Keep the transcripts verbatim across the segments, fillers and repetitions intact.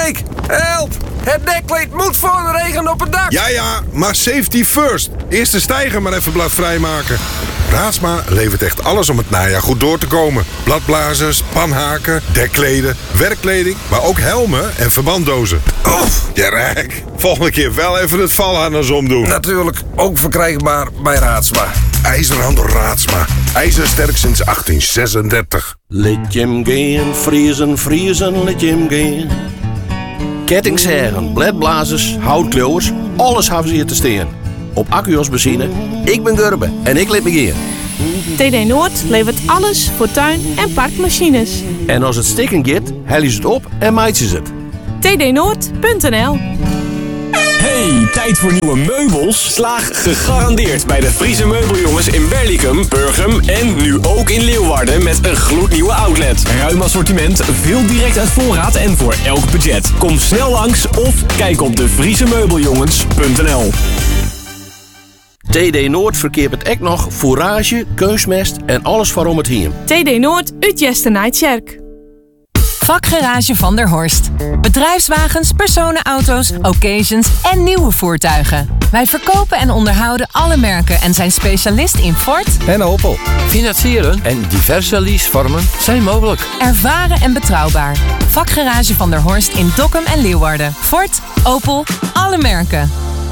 Dick, help! Het dekkleed moet voor de regen op het dak. Ja, ja, maar safety first. Eerst de stijger maar even bladvrij maken. Raadsma levert echt alles om het najaar goed door te komen. Bladblazers, panhaken, dekkleden, werkkleding, maar ook helmen en verbanddozen. Oef, je rek. Volgende keer wel even het valharnas omdoen. Natuurlijk ook verkrijgbaar bij Raadsma. IJzerhandel Raadsma. IJzersterk sinds achttien zesendertig. Let je hem gaan, vriezen, vriezen, let je hem gaan. Kettingzagen, bladblazers, houtkleuwers, alles hebben ze hier te staan. Op Accuos benzine. Ik ben Gurbe en ik let me gaan. T D Noord levert alles voor tuin- en parkmachines. En als het stikken gaat, hellen ze het op en maaien ze het. T D Noord punt n l. Hey, tijd voor nieuwe meubels? Slaag gegarandeerd bij de Friese meubeljongens in Berlicum, Burgum en nu ook in Leeuwarden met een gloednieuwe outlet. Ruim assortiment, veel direct uit voorraad en voor elk budget. Kom snel langs of kijk op de friese meubeljongens punt n l. T D Noord verkeert het ook nog fourage, keusmest en alles waarom het hiem. T D Noord uit Jesternijdkerk. Vakgarage Van der Horst. Bedrijfswagens, personenauto's, occasions en nieuwe voertuigen. Wij verkopen en onderhouden alle merken en zijn specialist in Ford en Opel. Financieren en diverse leasevormen zijn mogelijk. Ervaren en betrouwbaar. Vakgarage Van der Horst in Dokkum en Leeuwarden. Ford, Opel, alle merken.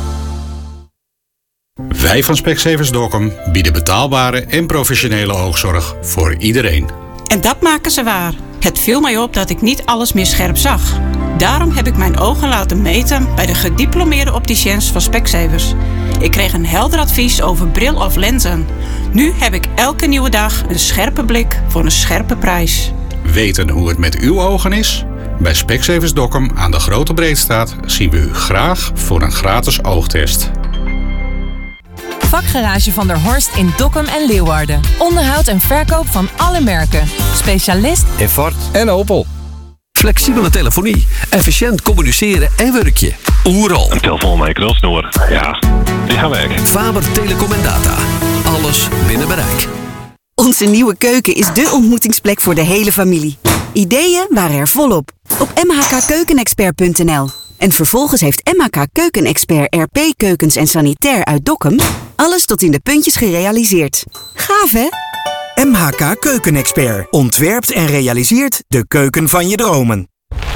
Wij van Specsavers Dokkum bieden betaalbare en professionele oogzorg voor iedereen. En dat maken ze waar. Het viel mij op dat ik niet alles meer scherp zag. Daarom heb ik mijn ogen laten meten bij de gediplomeerde opticiens van Specsavers. Ik kreeg een helder advies over bril of lenzen. Nu heb ik elke nieuwe dag een scherpe blik voor een scherpe prijs. Weten hoe het met uw ogen is? Bij Specsavers Dokkum aan de Grote Breedstraat zien we u graag voor een gratis oogtest. Vakgarage Van der Horst in Dokkum en Leeuwarden. Onderhoud en verkoop van alle merken. Specialist in Ford en Opel. Flexibele telefonie, efficiënt communiceren en werkje. Oeral. Een telefoon met een knalsnoer. Ja, die gaan weg. Faber Telecom en Data. Alles binnen bereik. Onze nieuwe keuken is dé ontmoetingsplek voor de hele familie. Ideeën waren er volop. Op m h k keukenexpert punt n l. En vervolgens heeft M H K Keukenexpert R P Keukens en Sanitair uit Dokkum alles tot in de puntjes gerealiseerd. Gaaf, hè? M H K Keukenexpert ontwerpt en realiseert de keuken van je dromen.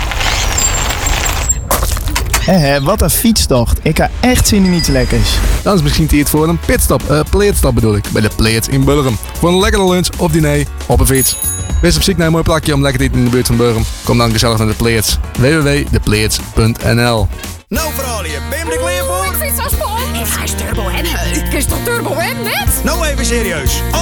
Hé, hé, wat een fietstocht. Ik heb echt zin in iets lekkers. Dan is misschien tijd voor een pitstop, uh, pleetstop bedoel ik, bij de Pleet in Burgum. Voor een lekkere lunch of diner op een fiets. Wees op zoek naar een mooi plakje om lekker te eten in de buurt van Burgum. Kom dan gezellig naar de Pleets. w w w punt de pleets punt n l. Nou Veralje, ben je er klaar voor? Ik vind het zo spannend. Ik ga eens turbo en. Ik is toch turbo en net? Nou even serieus.